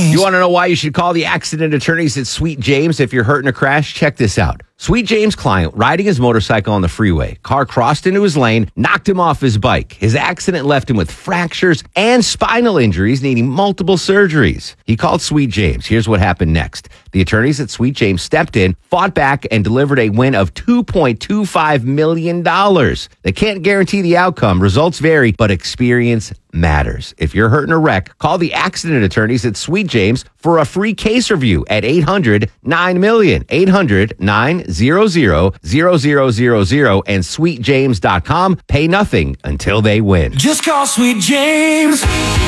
attorneys. You want to know why you should call the accident attorneys at Sweet James if you're hurt in a crash? Check this out. Sweet James' client, riding his motorcycle on the freeway. Car crossed into his lane, knocked him off his bike. His accident left him with fractures and spinal injuries, needing multiple surgeries. He called Sweet James. Here's what happened next. The attorneys at Sweet James stepped in, fought back, and delivered a win of $2.25 million. They can't guarantee the outcome. Results vary, but experience matters. If you're hurt in a wreck, call the accident attorneys at Sweet James for a free case review at 800-9-MILLION, 800-900-0000, and sweetjames.com. Pay nothing until they win. Just call Sweet James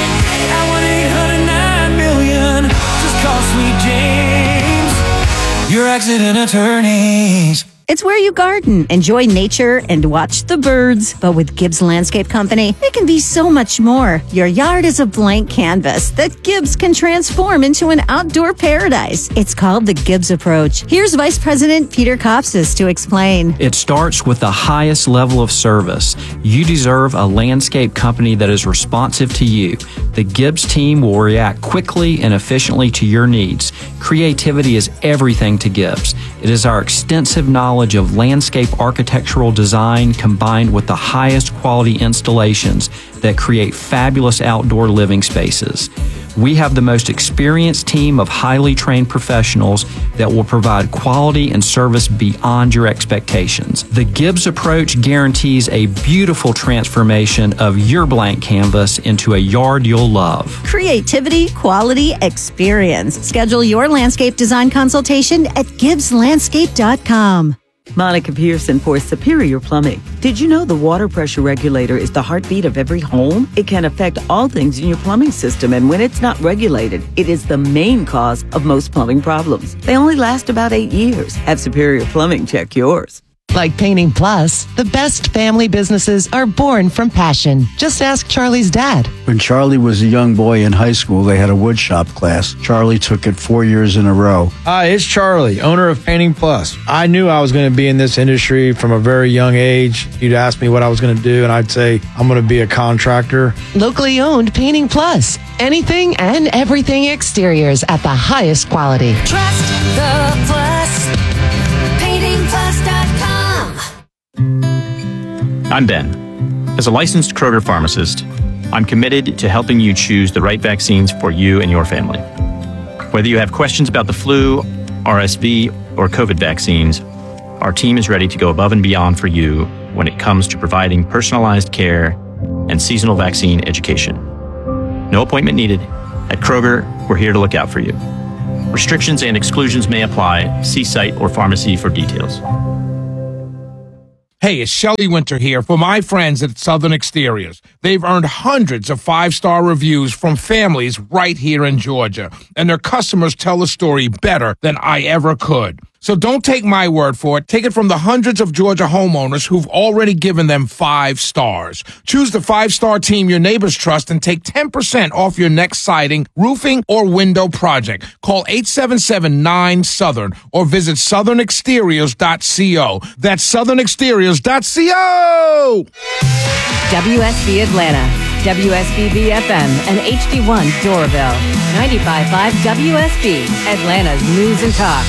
at 1-800-9-MILLION. Just call Sweet James, your accident attorneys. It's where you garden, enjoy nature, and watch the birds. But with Gibbs Landscape Company, it can be so much more. Your yard is a blank canvas that Gibbs can transform into an outdoor paradise. It's called the Gibbs Approach. Here's Vice President Peter Kopsis to explain. It starts with the highest level of service. You deserve a landscape company that is responsive to you. The Gibbs team will react quickly and efficiently to your needs. Creativity is everything to Gibbs. It is our extensive knowledge of landscape architectural design combined with the highest quality installations that create fabulous outdoor living spaces. We have the most experienced team of highly trained professionals that will provide quality and service beyond your expectations. The Gibbs Approach guarantees a beautiful transformation of your blank canvas into a yard you'll love. Creativity, quality, experience. Schedule your landscape design consultation at GibbsLandscape.com. Monica Pearson for Superior Plumbing. Did you know the water pressure regulator is the heartbeat of every home? It can affect all things in your plumbing system, and when it's not regulated, it is the main cause of most plumbing problems. They only last about 8 years. Have Superior Plumbing check yours. Like Painting Plus, the best family businesses are born from passion. Just ask Charlie's dad. When Charlie was a young boy in high school, they had a woodshop class. Charlie took it 4 years in a row. Hi, it's Charlie, owner of Painting Plus. I knew I was going to be in this industry from a very young age. You'd ask me what I was going to do, and I'd say, I'm going to be a contractor. Locally owned Painting Plus. Anything and everything exteriors at the highest quality. Trust the Plus. PaintingPlus.com. I'm Ben. As a licensed Kroger pharmacist, I'm committed to helping you choose the right vaccines for you and your family. Whether you have questions about the flu, RSV, or COVID vaccines, our team is ready to go above and beyond for you when it comes to providing personalized care and seasonal vaccine education. No appointment needed. At Kroger, we're here to look out for you. Restrictions and exclusions may apply. See site or pharmacy for details. Hey, it's Shelley Winter here for my friends at Southern Exteriors. They've earned hundreds of 5-star reviews from families right here in Georgia, and their customers tell the story better than I ever could. So don't take my word for it. Take it from the hundreds of Georgia homeowners who've already given them 5 stars. Choose the 5-star team your neighbors trust and take 10% off your next siding, roofing, or window project. Call 877-9-SOUTHERN or visit southernexteriors.co. That's southernexteriors.co! WSB Atlanta, WSBB FM, and HD1 Doraville. 95.5 WSB, Atlanta's News and Talk.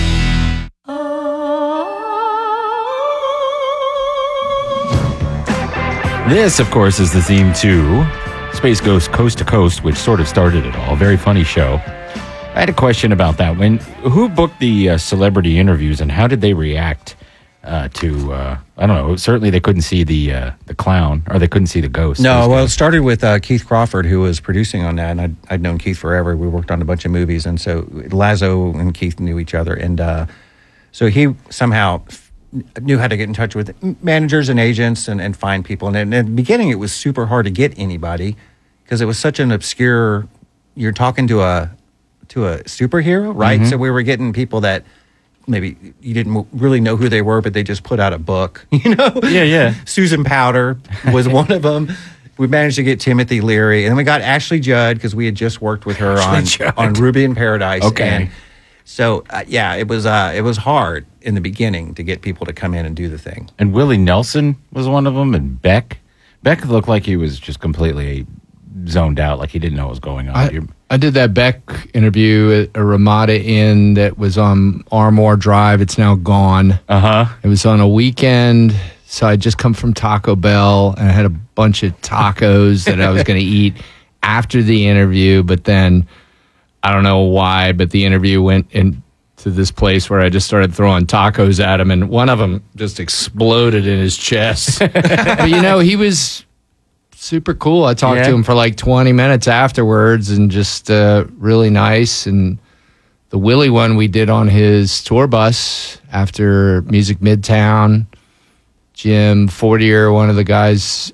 This, of course, is the theme to Space Ghost Coast to Coast, which sort of started it all. Very funny show. I had a question about that. Who booked the celebrity interviews, and how did they react to, I don't know, certainly they couldn't see the clown, or they couldn't see the ghost. No, well, it started with Keith Crawford, who was producing on that, and I'd known Keith forever. We worked on a bunch of movies, and so Lazo and Keith knew each other, and so he somehow knew how to get in touch with managers and agents and find people. And in the beginning, it was super hard to get anybody because it was such an obscure. You're talking to a superhero, right? Mm-hmm. So we were getting people that maybe you didn't really know who they were, but they just put out a book, you know? Yeah. Susan Powder was one of them. We managed to get Timothy Leary, and then we got Ashley Judd because we had just worked with her on Ruby in Paradise. Okay. And so it was hard in the beginning to get people to come in and do the thing. And Willie Nelson was one of them, and Beck looked like he was just completely zoned out, like he didn't know what was going on. I did that Beck interview at a Ramada Inn that was on Armour Drive. It's now gone. It was on a weekend, so I just come from Taco Bell, and I had a bunch of tacos that I was going to eat after the interview, but then I don't know why, but the interview went into this place where I just started throwing tacos at him, and one of them just exploded in his chest. But, he was super cool. I talked to him for like 20 minutes afterwards, and just really nice. And the Willie one we did on his tour bus after Music Midtown. Jim Fortier, one of the guys,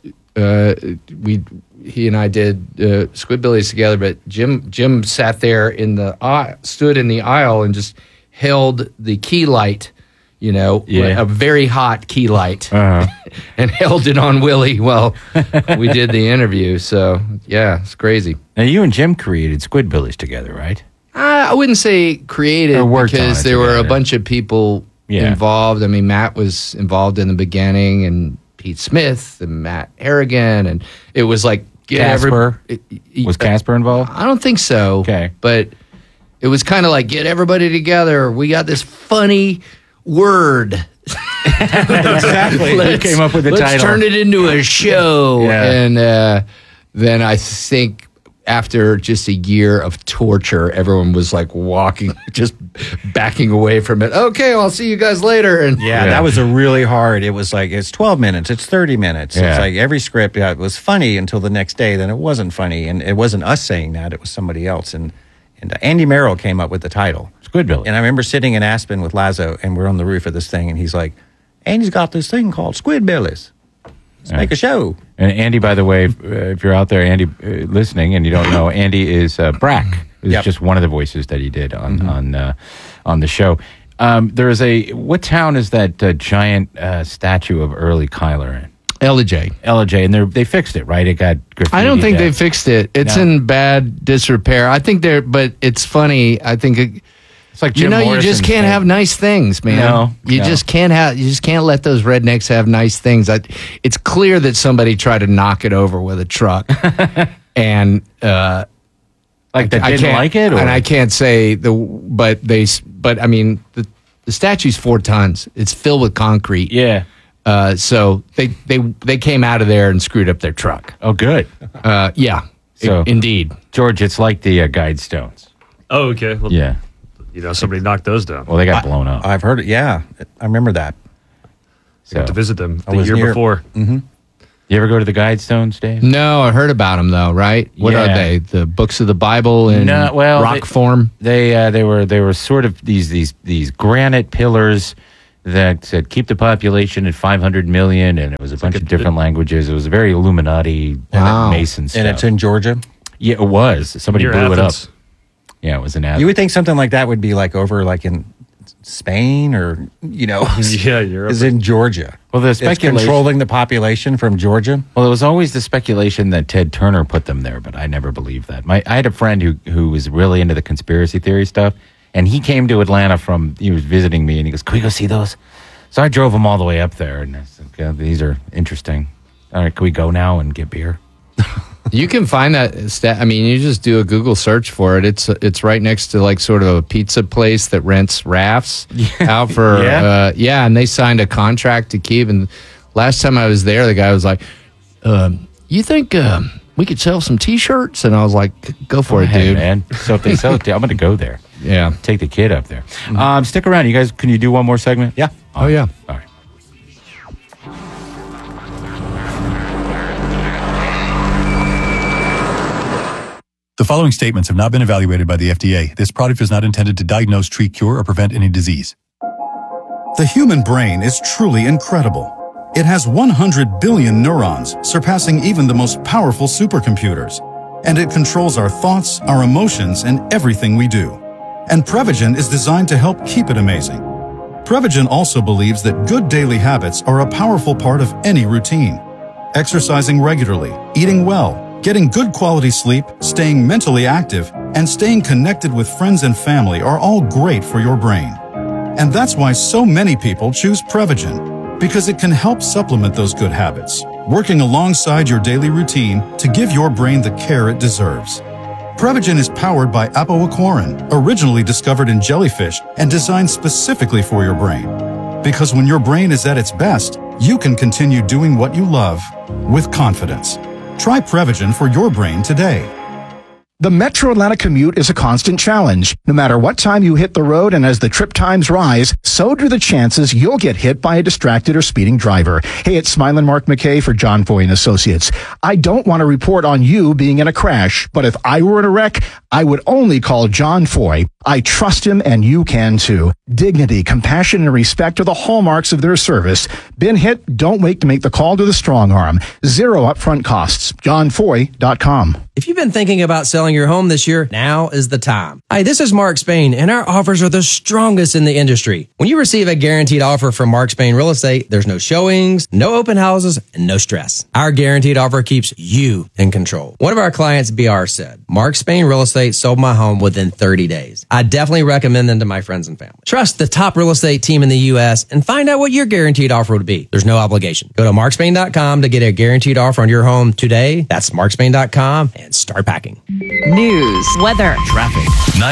he and I did Squidbillies together, but Jim sat there stood in the aisle and just held the key light, a very hot key light, and held it on Willie while we did the interview. So, yeah, it's crazy. Now, you and Jim created Squidbillies together, right? I wouldn't say created, because there were a bunch of people involved. I mean, Matt was involved in the beginning, and Pete Smith and Matt Harrigan, and it was like Casper. Was Casper involved? I don't think so. Okay, but it was kind of like, get everybody together. We got this funny word. Exactly. Who came up with the title? Let's turn it into a show. And then I think after just a year of torture, everyone was like just backing away from it. Okay, well, I'll see you guys later. And that was a really hard. It was like, it's 12 minutes, it's 30 minutes. It's like every script, it was funny until the next day, then it wasn't funny. And it wasn't us saying that, it was somebody else. And Andy Merrill came up with the title. Squidbillies. And I remember sitting in Aspen with Lazo, and we're on the roof of this thing, and he's like, Andy's got this thing called Squidbillies. Let's make a show. And Andy, by the way, if you're out there, Andy, listening, and you don't know, Andy is Brack. It's just one of the voices that he did on the show. What town is that giant statue of Early Kyler in? Ellijay, and they fixed it, right? It got graffiti. I don't think they fixed it. It's in bad disrepair. I think but it's funny. I think it's like Jim Morrison, you just can't have nice things, man. You just can't let those rednecks have nice things. It's clear that somebody tried to knock it over with a truck, and like they didn't like it, or? And I can't say but I mean the statue's 4 tons. It's filled with concrete. Yeah. So they came out of there and screwed up their truck. Oh, good. Indeed. George, it's like the Guidestones. Oh, okay. Well, yeah. Somebody knocked those down. Well, they got blown up. I've heard it. Yeah, I remember that. I got to visit them the year before. Mm-hmm. You ever go to the Guidestones, Dave? No, I heard about them though. Right? What are they? The books of the Bible in rock form? They were sort of these granite pillars that said keep the population at 500 million, and it was a bunch of different languages. It was very Illuminati Mason stuff. And it's in Georgia? Yeah, it was. Somebody blew it up. Yeah, it was in Athens. You would think something like that would be like over like in Spain or, Europe. Is in Georgia. Well, the speculation... It's controlling the population from Georgia? Well, it was always the speculation that Ted Turner put them there, but I never believed that. I had a friend who was really into the conspiracy theory stuff, and he came to Atlanta he was visiting me, and he goes, can we go see those? So I drove him all the way up there, and I said, okay, these are interesting. All right, can we go now and get beer? You can find that you just do a Google search for it. It's right next to like sort of a pizza place that rents rafts out for and they signed a contract to keep. And last time I was there, the guy was like, "You think we could sell some T-shirts?" And I was like, "Go for it, dude, man." So if they sell it, I'm going to go there. Yeah, take the kid up there. Stick around, you guys. Can you do one more segment? Yeah. Oh yeah. All right. The following statements have not been evaluated by the FDA. This product is not intended to diagnose, treat, cure, or prevent any disease. The human brain is truly incredible. It has 100 billion neurons, surpassing even the most powerful supercomputers. And it controls our thoughts, our emotions, and everything we do. And Prevagen is designed to help keep it amazing. Prevagen also believes that good daily habits are a powerful part of any routine. Exercising regularly, eating well, getting good quality sleep, staying mentally active, and staying connected with friends and family are all great for your brain. And that's why so many people choose Prevagen, because it can help supplement those good habits, working alongside your daily routine to give your brain the care it deserves. Prevagen is powered by apoaquarin, originally discovered in jellyfish and designed specifically for your brain. Because when your brain is at its best, you can continue doing what you love with confidence. Try Prevagen for your brain today. The Metro Atlanta commute is a constant challenge. No matter what time you hit the road and as the trip times rise, so do the chances you'll get hit by a distracted or speeding driver. Hey, it's Smiling Mark McKay for John Foy & Associates. I don't want to report on you being in a crash, but if I were in a wreck, I would only call John Foy. I trust him and you can too. Dignity, compassion, and respect are the hallmarks of their service. Been hit? Don't wait to make the call to the strong arm. Zero upfront costs. JohnFoy.com. If you've been thinking about selling your home this year, now is the time. Hi, this is Mark Spain, and our offers are the strongest in the industry. When you receive a guaranteed offer from Mark Spain Real Estate, there's no showings, no open houses, and no stress. Our guaranteed offer keeps you in control. One of our clients, BR, said, Mark Spain Real Estate sold my home within 30 days. I definitely recommend them to my friends and family. Trust the top real estate team in the U.S. and find out what your guaranteed offer would be. There's no obligation. Go to markspain.com to get a guaranteed offer on your home today. That's markspain.com and start packing. News, weather, traffic.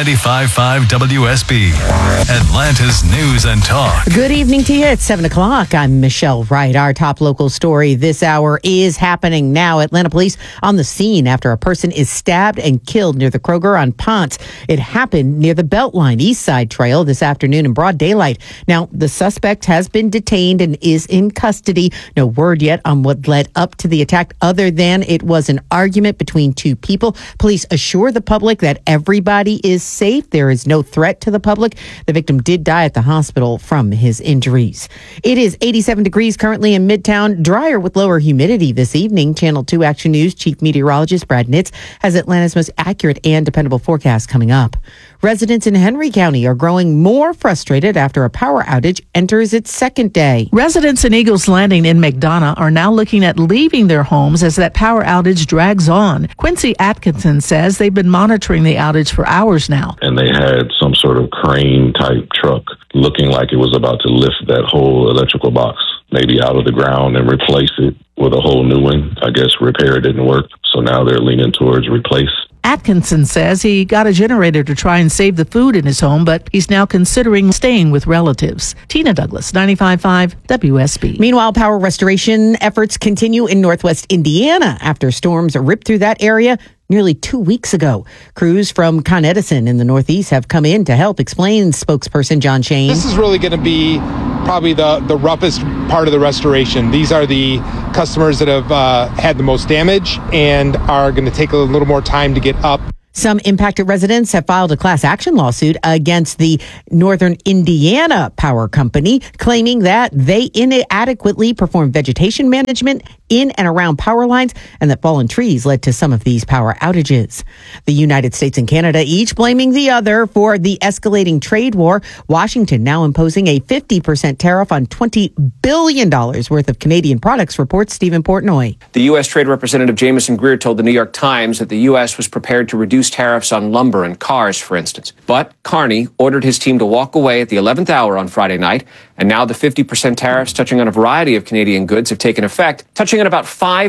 95.5 WSB, Atlanta's News and Talk. Good evening to you. It's 7 o'clock. I'm Michelle Wright. Our top local story this hour is happening now. Atlanta police on the scene after a person is stabbed and killed near the Kroger on Ponce. It happened near the Beltline East Side Trail this afternoon in broad daylight. Now, the suspect has been detained and is in custody. No word yet on what led up to the attack other than it was an argument between two people. Police assure the public that everybody is safe. There is no threat to the public. The victim did die at the hospital from his injuries. It is 87 degrees currently in Midtown, drier with lower humidity this evening. Channel 2 Action News Chief Meteorologist Brad Nitz has Atlanta's most accurate and dependable forecast coming up. Residents in Henry County are growing more frustrated after a power outage enters its second day. Residents in Eagles Landing in McDonough are now looking at leaving their homes as that power outage drags on. Quincy Atkinson says they've been monitoring the outage for hours now. And they had some sort of crane type truck looking like it was about to lift that whole electrical box, maybe out of the ground and replace it with a whole new one. I guess repair didn't work, so now they're leaning towards replace. Atkinson says he got a generator to try and save the food in his home, but he's now considering staying with relatives. Tina Douglas, 95.5 WSB. Meanwhile, power restoration efforts continue in northwest Indiana after storms ripped through that area nearly 2 weeks ago. Crews from Con Edison in the Northeast have come in to help, explains spokesperson John Shane. This is really going to be probably the roughest part of the restoration. These are the customers that have had the most damage and are going to take a little more time to get up. Some impacted residents have filed a class action lawsuit against the Northern Indiana Power Company, claiming that they inadequately perform vegetation management in and around power lines and that fallen trees led to some of these power outages. The United States and Canada each blaming the other for the escalating trade war. Washington now imposing a 50% tariff on $20 billion worth of Canadian products, reports Stephen Portnoy. The U.S. Trade Representative Jameson Greer told the New York Times that the U.S. was prepared to reduce tariffs on lumber and cars, for instance. But Carney ordered his team to walk away at the 11th hour on Friday night, and now the 50% tariffs touching on a variety of Canadian goods have taken effect, touching on about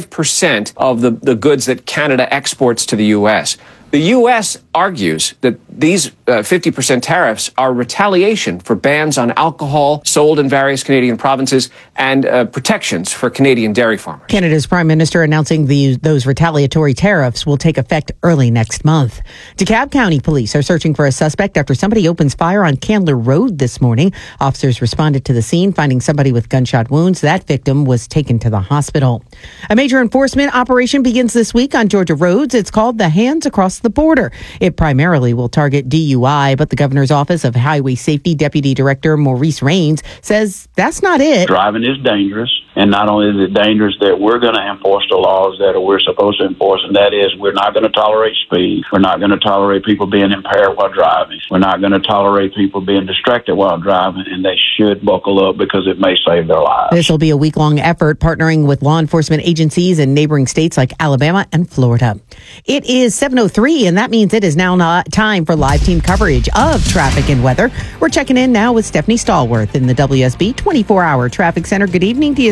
5% of the goods that Canada exports to the U.S. The U.S. argues that these 50% tariffs are retaliation for bans on alcohol sold in various Canadian provinces and protections for Canadian dairy farmers. Canada's Prime Minister announcing those retaliatory tariffs will take effect early next month. DeKalb County police are searching for a suspect after somebody opens fire on Candler Road this morning. Officers responded to the scene, finding somebody with gunshot wounds. That victim was taken to the hospital. A major enforcement operation begins this week on Georgia roads. It's called the Hands Across the Border. It primarily will target DUI, but the governor's office of highway safety deputy director Maurice Raines says that's not it. Driving is dangerous, and not only is it dangerous that we're going to enforce the laws that we're supposed to enforce, and that is we're not going to tolerate speed. We're not going to tolerate people being impaired while driving. We're not going to tolerate people being distracted while driving, and they should buckle up because it may save their lives. This will be a week-long effort partnering with law enforcement agencies in neighboring states like Alabama and Florida. It is 7:03, and that means it is now not time for live team coverage of traffic and weather. We're checking in now with Stephanie Stallworth in the WSB 24-hour traffic center. Good evening to you, Stephanie.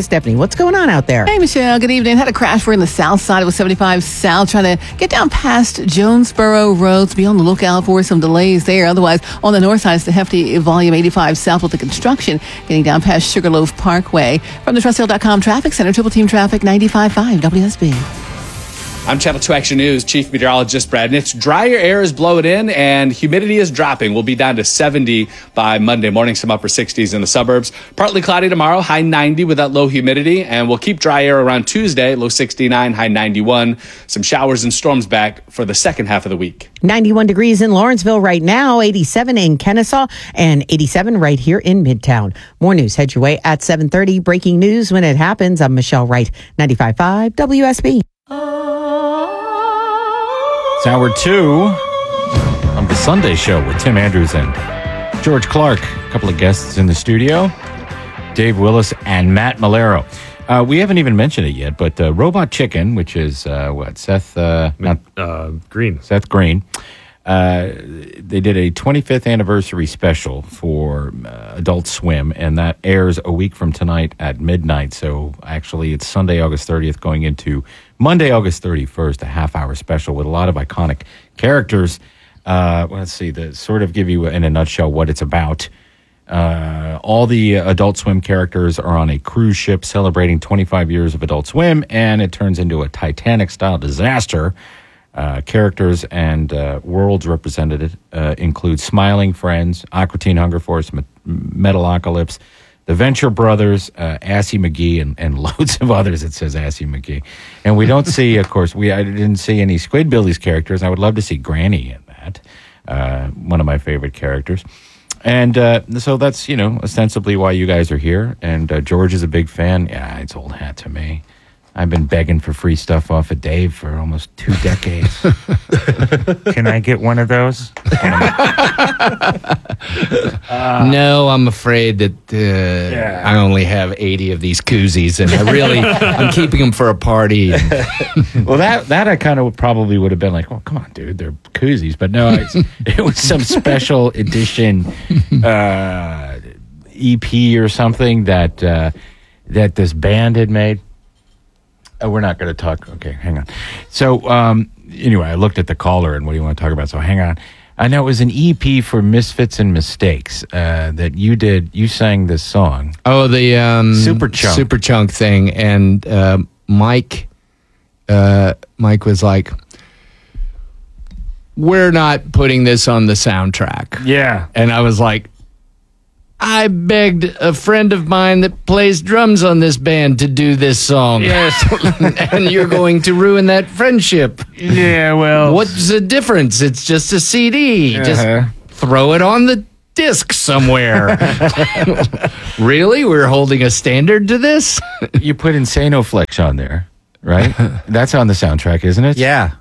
Stephanie, what's going on out there? Hey, Michelle. Good evening. Had a crash. We're in the south side of 75 South, trying to get down past Jonesboro Road. So be on the lookout for some delays there. Otherwise, on the north side, it's the hefty volume 85 South with the construction, getting down past Sugarloaf Parkway. From the TrustHill.com Traffic Center, Triple Team Traffic 95.5 WSB. I'm Channel 2 Action News Chief Meteorologist Brad Nitz. Drier air is blowing in and humidity is dropping. We'll be down to 70 by Monday morning, some upper 60s in the suburbs. Partly cloudy tomorrow, high 90 with that low humidity. And we'll keep dry air around Tuesday, low 69, high 91. Some showers and storms back for the second half of the week. 91 degrees in Lawrenceville right now, 87 in Kennesaw, and 87 right here in Midtown. More news head your way at 7:30. Breaking news when it happens. I'm Michelle Wright, 95.5 WSB. It's hour 2 of the Sunday Show with Tim Andrews and George Clark. A couple of guests in the studio, Dave Willis and Matt Malero. We haven't even mentioned it yet, but Robot Chicken, which is Seth Green. Seth Green. They did a 25th anniversary special for Adult Swim, and that airs a week from tonight at midnight. So actually, it's Sunday, August 30th, going into Monday, August 31st, a half-hour special with a lot of iconic characters. Let's see, to sort of give you in a nutshell what it's about. All the Adult Swim characters are on a cruise ship celebrating 25 years of Adult Swim, and it turns into a Titanic-style disaster. Characters and worlds represented include Smiling Friends, Aqua Teen Hunger Force, Metalocalypse, the Venture Brothers, Assy McGee, and loads of others. It says Assy McGee. And we don't see, of course, I didn't see any Squidbillies characters. I would love to see Granny in that, one of my favorite characters. And so that's, ostensibly why you guys are here. And George is a big fan. Yeah, it's old hat to me. I've been begging for free stuff off of Dave for almost 2 decades. Can I get one of those? No, I'm afraid that I only have 80 of these koozies, and I'm keeping them for a party. Well, that I kind of probably would have been like, oh, come on, dude, they're koozies. But no, it was some special edition EP or something that this band had made. We're not going to talk. Okay, hang on. So, anyway, I looked at the caller and what do you want to talk about? So, hang on. I know it was an EP for Misfits and Mistakes that you did. You sang this song. Oh, the Super Chunk thing. And Mike was like, we're not putting this on the soundtrack. Yeah. And I was like, I begged a friend of mine that plays drums on this band to do this song. Yes. And you're going to ruin that friendship. Yeah, well. What's the difference? It's just a CD. Just throw it on the disc somewhere. Really? We're holding a standard to this? You put Insanoflex on there, right? That's on the soundtrack, isn't it? Yeah.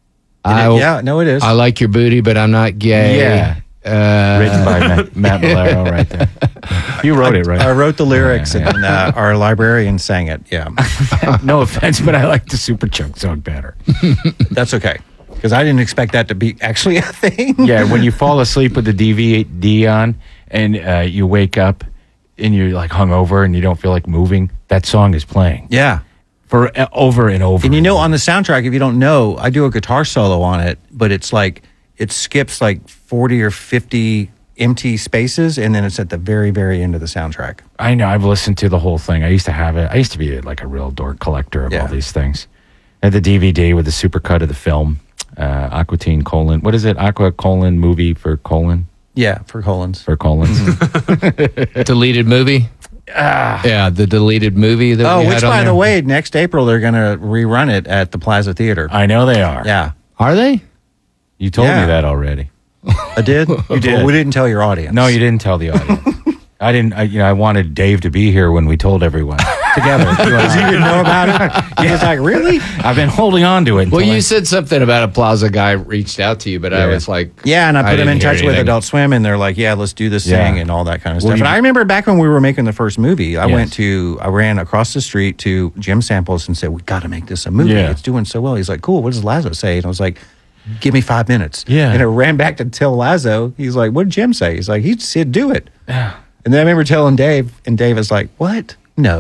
It is. I like your booty, but I'm not gay. Yeah. Written by Matt Malero right there. You wrote it, right? I wrote the lyrics, and our librarian sang it. Yeah. No offense, but I like the Super Chunk song better. That's okay, because I didn't expect that to be actually a thing. Yeah, when you fall asleep with the DVD on, and you wake up, and you're like hungover, and you don't feel like moving, that song is playing. Yeah. For over and over. And on the soundtrack, if you don't know, I do a guitar solo on it, but it's like, it skips like 40 or 50 empty spaces, and then it's at the very, very end of the soundtrack. I know. I've listened to the whole thing. I used to have it. I used to be like a real dork collector of all these things. I had the DVD with the supercut of the film, Aqua Teen : what is it? Aqua : movie for colon? Yeah, for colons. For colons. Deleted movie? Yeah, the deleted movie that we had which, on by there. the way, next April, they're going to rerun it at the Plaza Theater. I know they are. Yeah. Are they? You told me that already. I did? You did. Well, we didn't tell your audience. No, you didn't tell the audience. I didn't. I wanted Dave to be here when we told everyone together. Because he didn't know about it. He was like, "Really?" I've been holding on to it. Well, you said something about a Plaza guy reached out to you, but I was like, yeah, and I put him in didn't hear touch with anything. Adult Swim, and they're like, "Yeah, let's do this Yeah. thing," and all that kind of Well, stuff. you- And I remember back when we were making the first movie, I Yes. ran across the street to Jim Samples and said, "We got to make this a movie. Yeah. It's doing so well." He's like, "Cool. What does Lazo say?" And I was like, "Give me 5 minutes." Yeah. And I ran back to tell Lazo. He's like, "What did Jim say?" He's like, "He said do it." And then I remember telling Dave, and Dave was like, "What? No."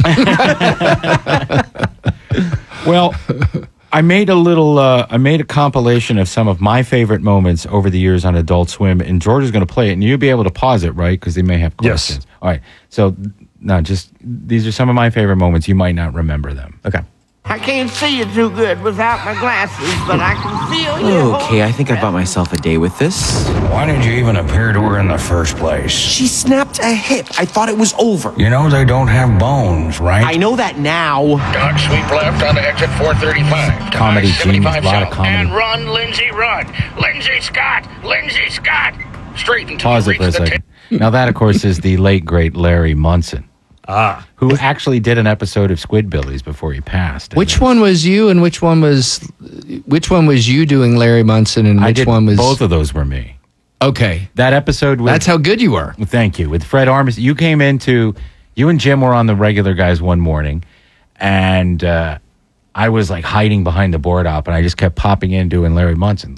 Well, I made a compilation of some of my favorite moments over the years on Adult Swim, and George is going to play it, and you'll be able to pause it, right? Because they may have questions. Yes. All right. So, no, these are some of my favorite moments. You might not remember them. Okay. I can't see you too good without my glasses, but I can feel you. Okay, I think I bought myself a day with this. Why did you even appear to her in the first place? She snapped a hip. I thought it was over. You know they don't have bones, right? I know that now. Dodge sweep left onto exit 435. Comedy team, a lot of comedy. And run, Lindsay, run. Lindsay Scott! Lindsay Scott! Straight until Pause it for a second. Now that, of course, is the late, great Larry Munson. Who actually did an episode of Squidbillies before he passed. Which one was you, and which one was you doing Larry Munson, and which one was both of those were me. Okay, that episode. That's how good you were. Thank you. With Fred Armisen, you and Jim were on the Regular Guys one morning, and I was like hiding behind the board op, and I just kept popping in doing Larry Munson,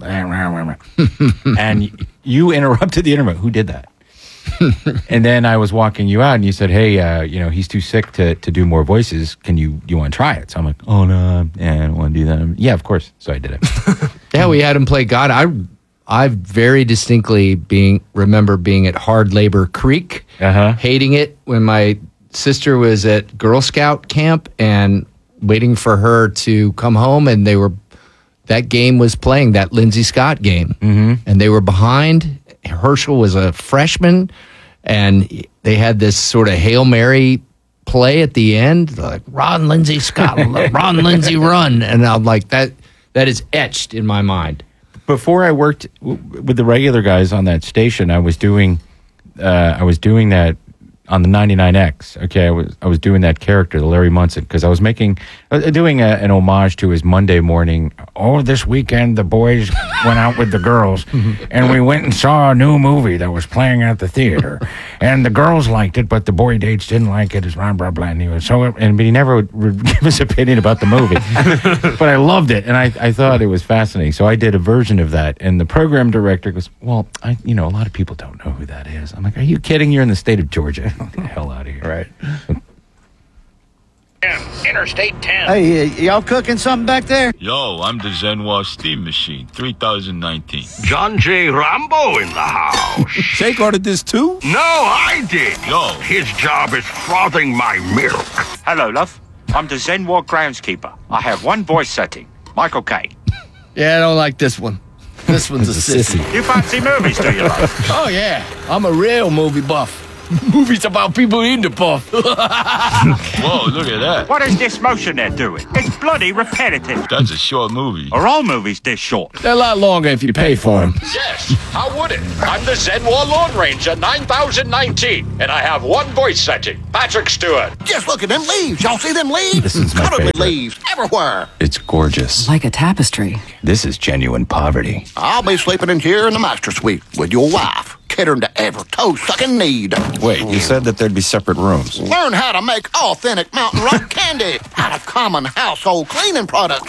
and you interrupted the interview. Who did that? And then I was walking you out, and you said, "Hey, he's too sick to do more voices. Can you want to try it?" So I'm like, "Oh no, I don't want to do that." Yeah, of course. So I did it. Yeah, we had him play God. I very distinctly remember being at Hard Labor Creek, hating it when my sister was at Girl Scout camp and waiting for her to come home, and that game was playing, that Lindsay Scott game, and they were behind. Herschel was a freshman, and they had this sort of Hail Mary play at the end, like Ron Lindsay Scott, Ron Lindsay run, and I'm like, that is etched in my mind. Before I worked with the Regular Guys on that station, I was doing that on the 99X. Okay, I was doing that character, the Larry Munson, because I was doing an homage to his Monday morning. Oh, this weekend the boys went out with the girls, and we went and saw a new movie that was playing at the theater, and the girls liked it, but the boy dates didn't like it. It's blah blah blah. And but he never would give his opinion about the movie, but I loved it, and I thought it was fascinating. So I did a version of that, and the program director goes, "Well, a lot of people don't know who that is." I'm like, "Are you kidding? You're in the state of Georgia." Get the hell out of here. Right. Interstate 10. Hey, y'all cooking something back there? Yo, I'm the Zenwa Steam Machine, 3019. John J. Rambo in the house. Shake ordered this too? No, I did. Yo. His job is frothing my milk. Hello, love. I'm the Zenwa groundskeeper. I have one voice setting. Michael Caine. Yeah, I don't like this one. This one's a sissy. You fancy movies, do you, love? Oh, yeah. I'm a real movie buff. Movies about people in the buff. Whoa, look at that. What is this motion they're doing? It's bloody repetitive. That's a short movie. Are all movies this short? They're a lot longer if you pay for them. Yes, how would it? I'm the Zenwa Lone Ranger 9019, and I have one voice setting. Patrick Stewart. Just look at them leaves. Y'all see them leaves? This is my Cuddly favorite. leaves everywhere. It's gorgeous. Like a tapestry. This is genuine poverty. I'll be sleeping in here in the master suite with your wife, catering to every toe-sucking need. Wait, you said that there'd be separate rooms. Learn how to make authentic Mountain Rock candy out of common household cleaning products.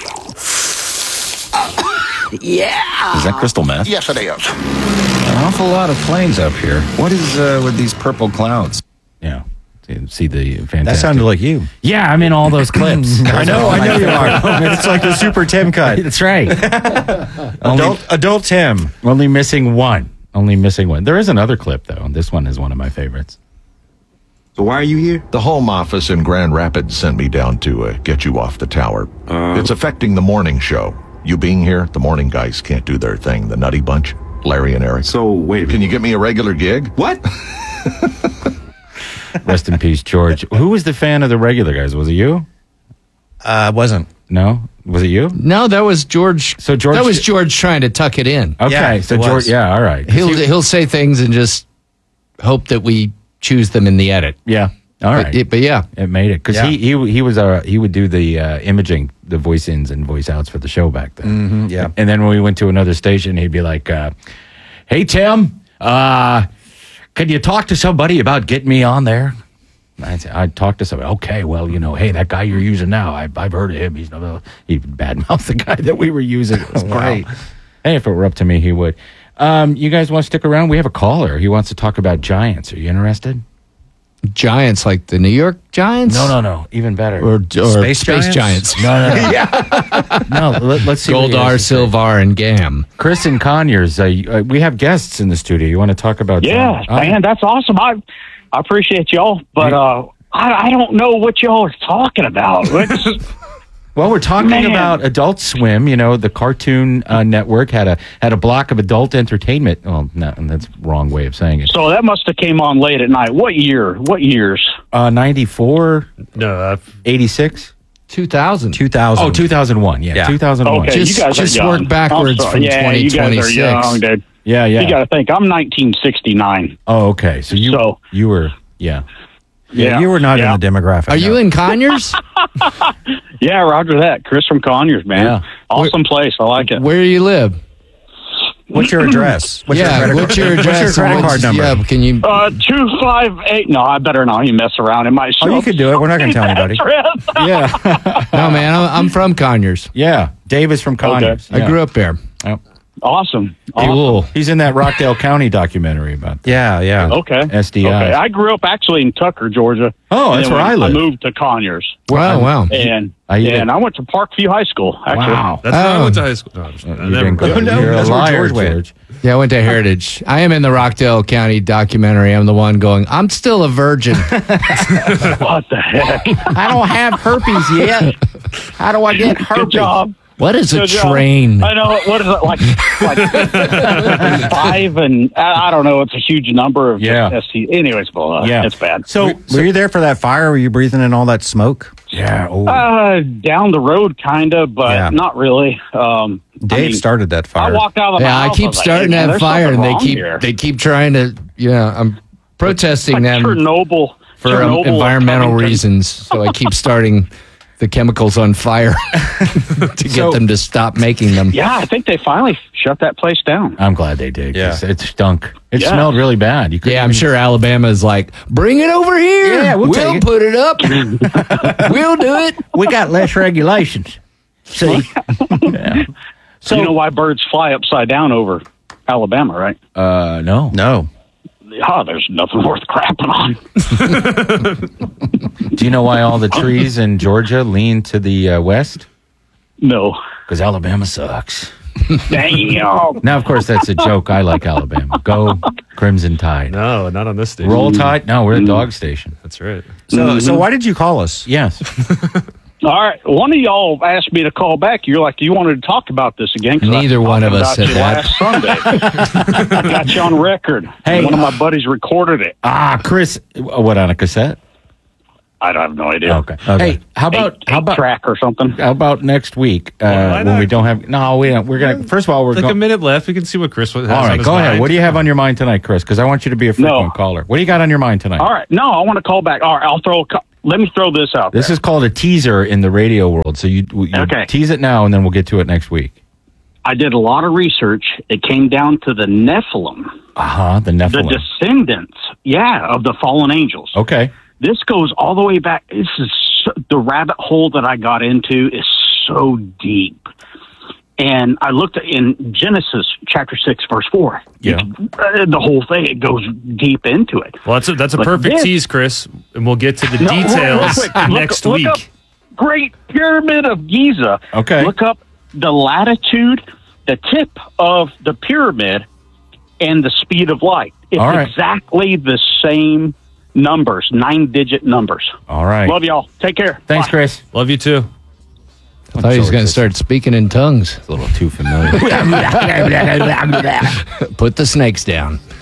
Yeah. Is that crystal meth? Yes, it is. An awful lot of planes up here. What is with these purple clouds? Yeah. See the fantastic. That sounded like you. Yeah, I'm in all those clips. I know you are. It's like the Super Tim cut. That's right. Adult Tim. Only missing one. There is another clip, though. This one is one of my favorites. So why are you here? The Home Office in Grand Rapids sent me down to get you off the tower. It's affecting the morning show. You being here, the morning guys can't do their thing. The Nutty Bunch, Larry and Eric. So wait, can you get me a regular gig? What? Rest in peace, George. Who was the fan of the Regular Guys? Was it you? Wasn't. No? Was it you? No, that was George. So George. That was George trying to tuck it in. Okay, Yeah, so it George. was. Yeah, all right. He'll say things and just hope that we choose them in the edit. Yeah. All right. But yeah, it made it because Yeah. he would do the imaging, the voice ins and voice outs for the show back then. Yeah. And then when we went to another station, he'd be like, "Hey Tim, can you talk to somebody about getting me on there?" I'd talk to somebody. Okay, well, hey, that guy you're using now, I've heard of him. He'd badmouth the guy that we were using. It was great. Hey, if it were up to me, he would. You guys want to stick around? We have a caller. He wants to talk about Giants. Are you interested? Giants, like the New York Giants? No. Even better. Or Space Giants. No. No, let's see. Goldar, Silvar, and Gam. Chris and Conyers, we have guests in the studio. You want to talk about Yeah, man, that's awesome. I appreciate y'all, but I don't know what y'all are talking about. Well, we're talking about Adult Swim. You know, the Cartoon Network had a block of adult entertainment. Oh, no, that's the wrong way of saying it. So that must have came on late at night. What year? What years? 94? No, 86? 2000. 2000. Oh, 2001. Yeah, 2001. Okay, you guys just are young. work backwards from 2026. You guys are young, dude. Yeah. You got to think, I'm 1969. Oh, okay. So you were, Yeah, you were not in the demographic. Are you in Conyers? Yeah, roger that. Chris from Conyers, man. Yeah. Awesome place. I like it. Where do you live? What's your address? What's your address? What's your credit card number? Yeah, can you? 258. No, I better not even mess around. It might show. Oh, you could do it. We're not going to tell anybody. Yeah. No, man, I'm from Conyers. Yeah, Dave is from Conyers. I grew up there. Yep. Awesome. Cool. He's in that Rockdale County documentary about that. Yeah. Okay. SDI. Okay. I grew up actually in Tucker, Georgia. Oh, that's where I live. I moved to Conyers. Wow. And I went to Parkview High School, actually. Wow. That's where I went to high school. No, You're a that's where liar, George went. George. Yeah, I went to Heritage. I am in the Rockdale County documentary. I'm the one going, I'm still a virgin. What the heck? I don't have herpes yet. How do I get herpes? Good job. What is a Good job. train? I know. What is it, like 5 and, I don't know, it's a huge number of ST. Anyways, it's bad. So, were you there for that fire? Were you breathing in all that smoke? Yeah. Down the road, kind of, but not really. Dave started that fire. I walked out of my house. I keep starting that fire, and they keep trying to. Yeah, I'm protesting them for environmental reasons. So I keep starting the chemicals on fire to get them to stop making them. Yeah, I think they finally shut that place down. I'm glad they did. Yeah. It stunk. It smelled really bad. I'm sure Alabama is like, bring it over here. Yeah, we'll take it. Put it up. We'll do it. We got less regulations. See? Yeah. So you know why birds fly upside down over Alabama, right? No. Oh, there's nothing worth crapping on. Do you know why all the trees in Georgia lean to the west? No. Because Alabama sucks. Damn. Now, of course, that's a joke. I like Alabama. Go Crimson Tide. No, not on this station. Roll Tide? No, we're a dog station. That's right. So why did you call us? Yes. All right. One of y'all asked me to call back. You're like, you wanted to talk about this again. Neither one of us said that. Last Sunday. I got you on record. Hey. One of my buddies recorded it. Chris, what, on a cassette? I have no idea. Okay. Hey, how about track or something? How about next week when we don't have? No, we don't. We're gonna. First of all, we're like a minute left. We can see what Chris has. All right, go ahead. What do you have on your mind tonight, Chris? Because I want you to be a frequent caller. What do you got on your mind tonight? All right. No, I want to call back. All right. Let me throw this out. This is called a teaser in the radio world. So you tease it now, and then we'll get to it next week. I did a lot of research. It came down to the Nephilim. The Nephilim. The descendants, of the fallen angels. Okay. This goes all the way back. This is the rabbit hole that I got into is so deep. And I looked in Genesis chapter 6, verse 4. Yeah. The whole thing, it goes deep into it. Well, that's a perfect tease, Chris. And we'll get to the details next week. Look up Great Pyramid of Giza. Okay. Look up the latitude, the tip of the pyramid, and the speed of light. It's exactly the same numbers, 9-digit numbers. All right. Love y'all. Take care. Thanks, Bye. Chris. Love you too. I thought he was going to start speaking in tongues. It's a little too familiar. Put the snakes down.